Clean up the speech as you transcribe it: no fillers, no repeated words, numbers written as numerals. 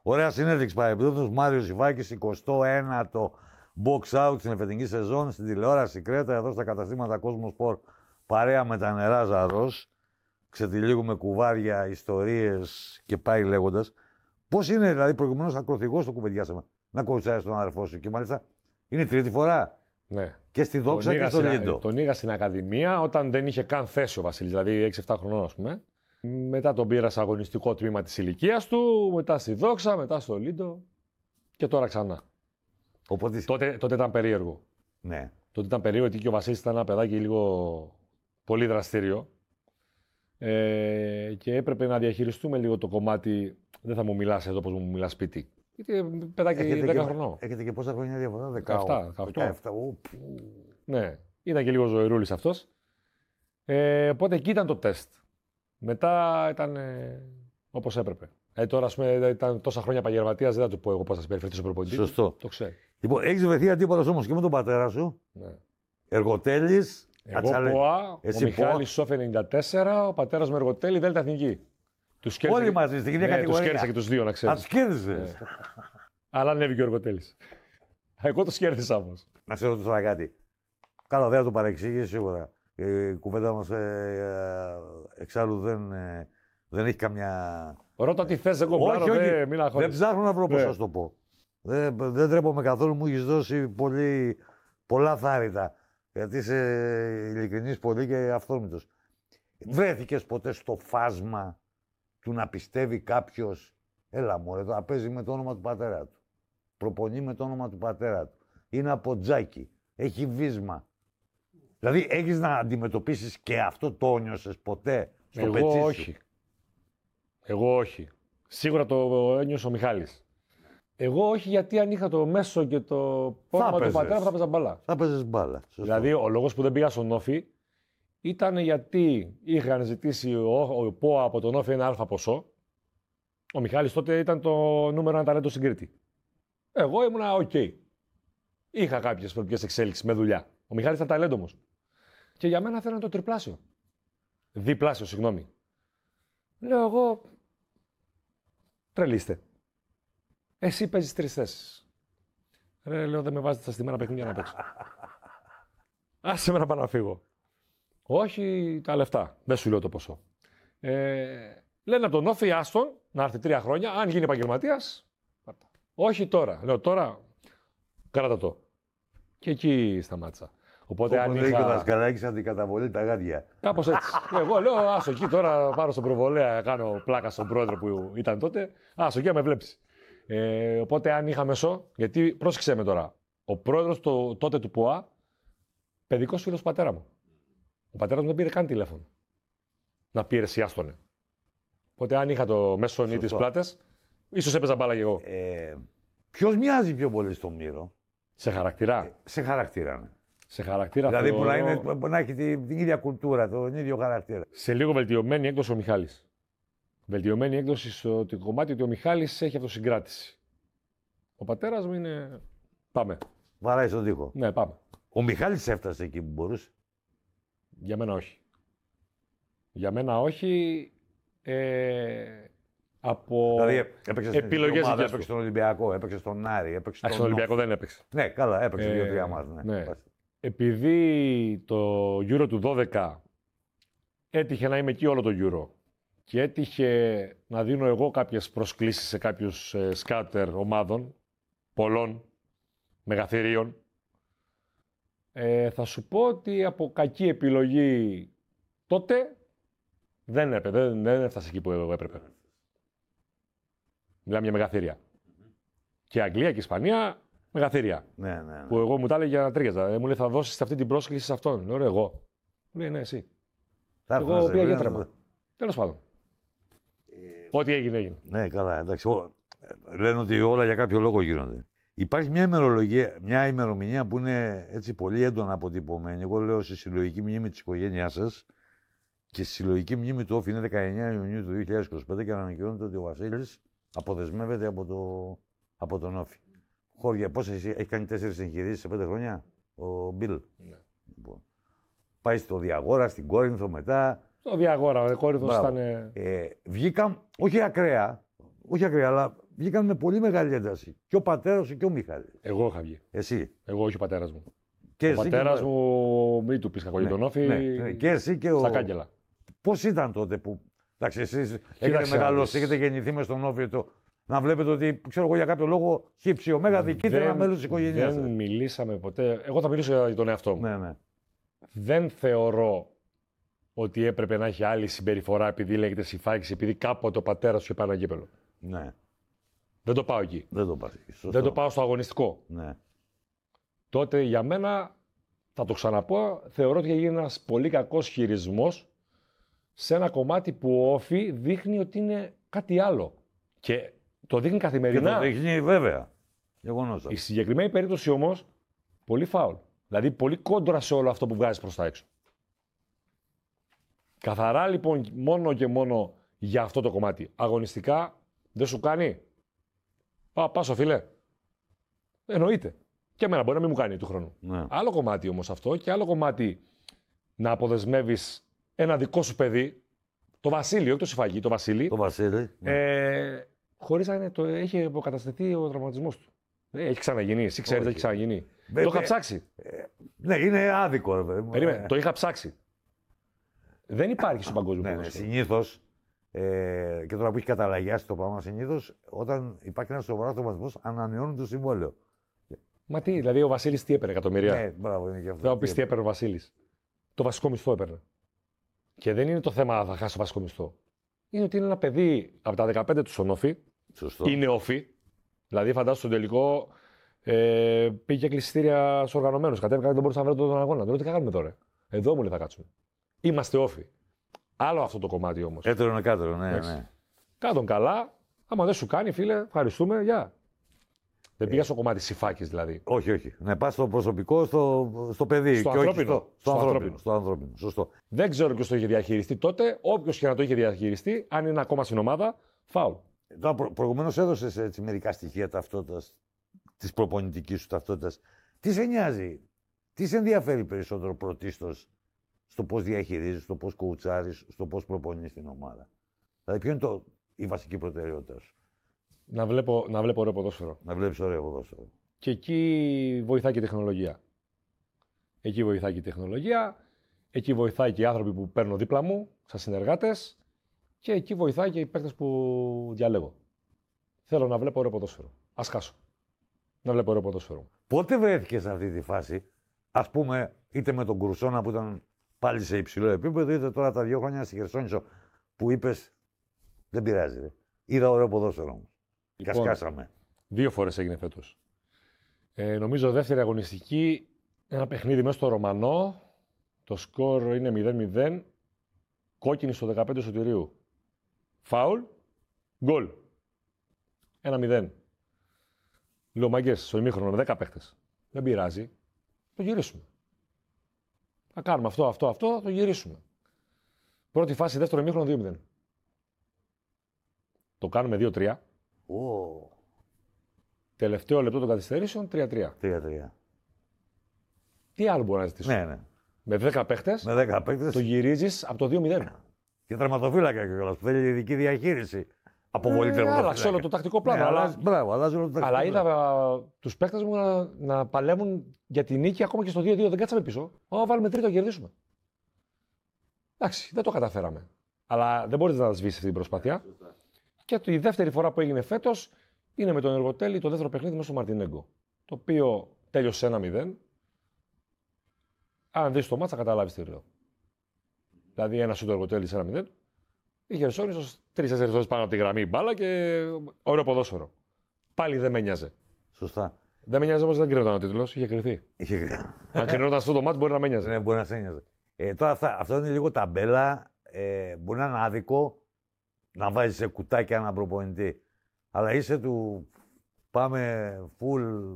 Ωραία συνέντευξη παρεμπιπτόντως. Μάριος Ιβάκης, 21ο box out στην εφετινή σεζόν, στην τηλεόραση Κρέτα, εδώ στα καταστήματα Κόσμο Σπορ, παρέα με τα νερά Ζαρός. Ξετυλίγουμε κουβάρια, ιστορίες και πάει λέγοντας. Πώς είναι, δηλαδή, προηγουμένως ακροθυγός το κουβεντιάσαμε, να κοουτσάρεις τον αδερφό σου και μάλιστα είναι η τρίτη φορά. Ναι. Και στη Δόξα και στο Λίντο. Τον είχα στην Ακαδημία όταν δεν είχε καν θέση ο Βασίλης, δηλαδή 6-7 χρονών, ας πούμε. Μετά τον πήρα σε αγωνιστικό τμήμα της ηλικίας του, μετά στη Δόξα, μετά στο Λίντο και τώρα ξανά. Οπότε... Τότε ήταν περίεργο. Ναι. Τότε ήταν περίεργο γιατί και ο Βασίλης ήταν ένα παιδάκι λίγο πολύ δραστήριο. Και έπρεπε να διαχειριστούμε λίγο το κομμάτι. Δεν θα μου μιλάς εδώ όπως μου μιλάς σπίτι. Γιατί παιδάκι 10 χρονών. Έχετε και πόσα χρόνια διαφορά, 17. Ναι, ήταν και λίγο ζωηρούλης αυτός. Οπότε εκεί ήταν το τεστ. Μετά ήταν όπως έπρεπε. Τώρα, ας πούμε, ήταν τόσα χρόνια επαγγελματίας, δεν θα του πω εγώ πώς θα συμπεριφερθεί ο προπονητής. Σωστό. Το ξέρει. Λοιπόν, έχεις βρεθεί αντίπαλος όμως και με τον πατέρα σου. Ναι. Εργοτέλης. Εγώ ΠΟΑ, ο Μιχάλης Σόφε 94, ο πατέρας μου Εργοτέλη, Δέλτα Εθνική. Όλοι μαζί στην ίδια κατηγορία. Τους κέρδισα και τους δύο, να ξέρεις. Τους κέρδισες. Αλλά ανέβηκε ο Εργοτέλης. Εγώ τους κέρδισα όμως. Να σε ρωτήσω τώρα κάτι. Καλά, δεν θα το παρεξήγησε σίγουρα. Η κουβέντα μας εξάλλου δεν έχει καμιά... Ρώτα τι θες, εγώ πλάνο, δεν ψάχνω να βρω πώς θα σου το πω. Δεν τρέπομαι καθόλου, μου έχεις δώσει πολλά θάρρυτα. Γιατί είσαι ειλικρινής πολύ και αυθόρμητος. Βρέθηκες ποτέ στο φάσμα του να πιστεύει κάποιος, έλα μωρέ, εδώ παίζει με το όνομα του πατέρα του. Προπονεί με το όνομα του πατέρα του. Είναι από τζάκι. Έχει βίσμα. Δηλαδή, έχεις να αντιμετωπίσεις και αυτό το ένιωσες ποτέ στο πετσί σου? Όχι. Εγώ όχι. Σίγουρα το ένιωσε ο Μιχάλης. Εγώ όχι, γιατί αν είχα το μέσο και το όνομα του πατέρα θα παίζα μπάλα. Θα παίζεις μπάλα. Σωστό. Δηλαδή, ο λόγος που δεν πήγα στον Όφη ήταν γιατί είχαν ζητήσει ο ΠΟΑ από τον Όφη ένα αλφα ποσό. Ο Μιχάλης τότε ήταν το νούμερο ένα ταλέντο στην Κρήτη. Εγώ ήμουνα οκ. Είχα κάποιες προοπτικές εξέλιξεις με δουλειά. Ο Μιχάλης ήταν ταλέντο όμως. Και για μένα θέλανε το τριπλάσιο. Διπλάσιο, συγγνώμη. Λέω εγώ. Τρελίστε. Εσύ παίζεις 3 θέσεις. Λέω δεν με βάζετε στα στημένα παιχνίδια να παίξω. Άσε με να πάω να φύγω. Όχι τα λεφτά. Δεν σου λέω το ποσό. Λένε από τον Όφη, άστον, να έρθει 3 χρόνια. Αν γίνει επαγγελματίας, όχι τώρα. Λέω τώρα, κράτα το. Και εκεί σταμάτησα. Οπότε αν είχα... ο Δασκαλάκης αντικαταβολή τα γάντια. Κάπως έτσι. Εγώ λέω, άσο εκεί τώρα, πάρω στον προβολέα, κάνω πλάκα στον πρόεδρο που ήταν τότε. Άσο εκεί, με βλέπεις. Οπότε αν είχα μεσό, γιατί πρόσεξε με τώρα, ο πρόεδρος τότε του ΠΟΑ, παιδικός φίλος του πατέρα μου. Ο πατέρας μου δεν πήρε καν τηλέφωνο. Να πει εσύ άστονε. Οπότε αν είχα το μέσον ή τις πλάτες, ίσως έπαιζα μπάλα και εγώ. Ποιος μοιάζει πιο πολύ στον Μύρο? Σε χαρακτήρα. Σε χαρακτήρα, ναι. Σε χαρακτήρα. Δηλαδή που να έχει την ίδια κουλτούρα, τον ίδιο χαρακτήρα. Σε λίγο βελτιωμένη έκδοση ο Μιχάλης. Βελτιωμένη έκδοση στο κομμάτι ότι ο Μιχάλης έχει αυτοσυγκράτηση. Ο πατέρας μου είναι. Πάμε. Βαράει στον τοίχο. Ναι, πάμε. Ο Μιχάλης έφτασε εκεί που μπορούσε. Για μένα όχι. Για μένα όχι. Από δηλαδή έπαιξε επιλογές ομάδα, έπαιξε στον Ολυμπιακό, έπαιξε στον Άρη, έπαιξε στον Ολυμπιακό δεν έπαιξε. Ναι, καλά, έπαιξε 2-3 μάτς. Ναι. Επειδή το Euro του 12 έτυχε να είμαι εκεί όλο το Euro και έτυχε να δίνω εγώ κάποιες προσκλήσεις σε κάποιους σκάουτερ ομάδων, πολλών, μεγαθυρίων, θα σου πω ότι από κακή επιλογή τότε δεν έφτασε εκεί που έπρεπε. Μιλάμε για μεγαθύρια. Και Αγγλία και Ισπανία, μεγαθύρια. Ναι. Που εγώ μου τα έλεγε για να τρίαζα. Μου λέει θα δώσεις αυτή την πρόσκληση σε αυτόν. Λέω εγώ. Μου λέει ναι, εσύ. Εγώ πήγα για τρέμα. Τέλος πάντων. Ό,τι έγινε, έγινε. Ναι, καλά, εντάξει. Λένε ότι όλα για κάποιο λόγο γίνονται. Υπάρχει μια ημερομηνία που είναι έτσι πολύ έντονα αποτυπωμένη. Εγώ λέω στη συλλογική μνήμη της οικογένειάς σας και στη συλλογική μνήμη του Όφη είναι 19 Ιουνίου του 2025 και ανακοινώνεται ότι ο Βασίλης αποδεσμεύεται από τον Όφη. Χώρια, πώς έχει κάνει 4 εγχειρήσεις σε 5 χρόνια ο Μπιλ. Ναι. Λοιπόν, πάει στο Διαγόρα, στην Κόρινθο μετά. Στο Διαγόρα, ο Κόρινθος ήταν. Βγήκαν, όχι ακραία, αλλά βγήκαν με πολύ μεγάλη ένταση. Και ο πατέρας σου και ο Μιχάλης. Εγώ είχα βγει. Εσύ. Εγώ, όχι ο πατέρας μου. Και Ο εσύ πατέρας και... μου, μην του πεις κακό για τον Όφη, Ναι. Και εσύ και ο... στα κάγκελα. Πώς ήταν τότε που. Εντάξει, εσείς έχετε Κοίταξε, μεγαλώσει, έχετε γεννηθεί μες στον Όφη. Να βλέπετε ότι, ξέρω εγώ, για κάποιο λόγο χύψη ωμέγα διοικείται ένα μέλος της οικογένειας. Δεν μιλήσαμε ποτέ. Εγώ θα μιλήσω για τον εαυτό μου. Ναι. Δεν θεωρώ ότι έπρεπε να έχει άλλη συμπεριφορά επειδή λέγεται Σιφάκης, επειδή κάποτε ο πατέρας σου πάει ένα κύπελο. Ναι. Δεν το πάω εκεί. Δεν το πάω. Δεν το πάω στο αγωνιστικό. Ναι. Τότε για μένα, θα το ξαναπώ, θεωρώ ότι έγινε ένας πολύ κακός χειρισμός σε ένα κομμάτι που ο Όφη δείχνει ότι είναι κάτι άλλο. Και το δείχνει Και καθημερινά. το δείχνει βέβαια. Γεγονός. Η συγκεκριμένη περίπτωση όμως, πολύ φάουλ. Δηλαδή πολύ κόντρα σε όλο αυτό που βγάζει προς τα έξω. Καθαρά λοιπόν μόνο και μόνο για αυτό το κομμάτι. Αγωνιστικά δεν σου κάνει. Πάσο φίλε. Εννοείται. Και εμένα μπορεί να μην μου κάνει του χρόνου. Ναι. Άλλο κομμάτι όμως αυτό και άλλο κομμάτι να αποδεσμεύεις ένα δικό σου παιδί, το Βασίλειο, όχι το Σιφάκη, το Βασίλη, Το Βασίλη. χωρίς να είναι, έχει αποκατασταθεί ο τραυματισμός του. Έχει ξαναγίνει. Εσύ ξέρεις ότι έχει ξαναγίνει. Το είχα ψάξει. Ναι, είναι άδικο. Ρε, παιδί μου. Περίμενε, το είχα ψάξει. Δεν υπάρχει στο παγκόσμιο Ναι, ποδόσφαιρο. συνήθως, και τώρα που έχει καταλαγιάσει το πράγμα, συνήθως όταν υπάρχει ένα σοβαρό τραυματισμός, ανανεώνουν το συμβόλαιο. Μα τι, δηλαδή ο Βασίλης τι έπαιρνε, εκατομμύρια. Ναι, μπράβο, είναι και αυτό. Δεν μου πει τι έπαιρνε ο Βασίλης. Το βασικό μισθό έπαιρνε. Και δεν είναι το θέμα θα χάσει το βασικό μισθό. Είναι ότι είναι ένα παιδί από τα 15 του στον Όφη. Σωστό. Είναι Όφη. Δηλαδή, φαντάσου στο τελικό πήγε κλειστήρια στου οργανωμένου. Κατέβηκα, δεν μπορούσα να βρω τον αγώνα. Λέω τι κάνουμε τώρα. Εδώ μου λέει θα κάτσουμε. Είμαστε Όφη. Άλλο αυτό το κομμάτι όμως. Έτερο είναι κάτω, ναι, Εντάξει. ναι. Κάτω καλά. Άμα δεν σου κάνει, φίλε, ευχαριστούμε. Γεια. Δεν πήγα στο κομμάτι Σιφάκης δηλαδή. Όχι, όχι. Ναι, πας στο προσωπικό, στο παιδί. Στο και όχι ανθρώπινο. στο Στο ανθρώπινο. Στο ανθρώπινο. Σωστό. Δεν ξέρω ποιος το είχε διαχειριστεί τότε. Όποιος και να το είχε διαχειριστεί, αν είναι ακόμα στην ομάδα, φάουλ. Τώρα προηγουμένως έδωσες έτσι μερικά στοιχεία ταυτότητας, της προπονητικής σου ταυτότητας. Τι σε νοιάζει, τι σε ενδιαφέρει περισσότερο πρωτίστως στο πώς διαχειρίζεις, στο πώς κοουτσάρεις, στο πώς προπονείς την ομάδα. Δηλαδή, ποιο είναι η βασική προτεραιότητά σου. Να βλέπω ωραίο ποδόσφαιρο. Να βλέπεις ωραίο ποδόσφαιρο. Και εκεί βοηθάει και η τεχνολογία. Εκεί βοηθάει και η τεχνολογία. Εκεί βοηθάει και οι άνθρωποι που παίρνω δίπλα μου, σαν συνεργάτες. Και εκεί βοηθάει και οι παίκτες που διαλέγω. Θέλω να βλέπω ωραίο ποδόσφαιρο. Ας χάσω. Να βλέπω ωραίο ποδόσφαιρο. Πότε βρέθηκες σε αυτή τη φάση, ας πούμε, είτε με τον Κρουσόνα που ήταν πάλι σε υψηλό επίπεδο, είτε τώρα τα 2 χρόνια στη Χερσόνησο που είπες δεν πειράζει. Ρε. Είδα ωραίο ποδόσφαιρο όμως. Κασκάσαμε. 2 φορές έγινε φέτος. Νομίζω δεύτερη αγωνιστική, ένα παιχνίδι μέσα στο Ρωμανό. Το σκορ είναι 0-0. Κόκκινη στο 15 Σωτηρίου. Φάουλ. Γκολ. 1-0. Λέω μαγκές στο ημίχρονο με 10 παίχτες. Δεν πειράζει. Το γυρίσουμε. Θα κάνουμε αυτό, το γυρίσουμε. Πρώτη φάση, δεύτερο ημίχρονο 2-0. Το κάνουμε 2-3. Ω, Τελευταίο λεπτό των καθυστερήσεων 3-3. 3-3. Τι άλλο μπορεί να ζητήσω. Ναι, ναι. Με 10 παίχτες Με 10 παίκτες το γυρίζεις από το 2-0. και τραυματοφύλακα κιόλας που θέλει ειδική διαχείριση. Αποβολή Άλλαξε όλο το τακτικό πλάνο. αλλά Μπράβο, αλλάζει όλο το τακτικό αλλά είδα πλάνο. τους παίκτες μου να παλεύουν για τη νίκη ακόμα και στο 2-2. Δεν κάτσαμε πίσω. Βάλουμε τρίτο, κερδίσουμε. Εντάξει, δεν το καταφέραμε. Αλλά δεν μπορείς να σβήσεις αυτή την προσπάθεια. Και η δεύτερη φορά που έγινε φέτος είναι με τον Εργοτέλη το δεύτερο παιχνίδι μέσα στο Μαρτινέγκο. Το οποίο τέλειωσε 1-0. Αν δεις το μάτσα, θα καταλάβεις τι λέω. Δηλαδή, ένα σου το Εργοτέλη 1-0. Η Χερσόνησος 3-4 ώρες πάνω από τη γραμμή μπάλα και ωραίο ποδόσφαιρο. Πάλι δεν με νοιάζε. Σωστά. Δεν με νοιάζε όμως, δεν κρίνονταν ο τίτλος, είχε κρυθεί. Αν κρίνονταν αυτό το μάτς, μπορεί να με νοιάζε. Ναι, μπορεί να σε νοιάζει. Τώρα αυτό είναι λίγο ταμπέλα. Μπορεί να είναι άδικο να βάζεις σε κουτάκια έναν προπονητή. Αλλά είσαι του πάμε full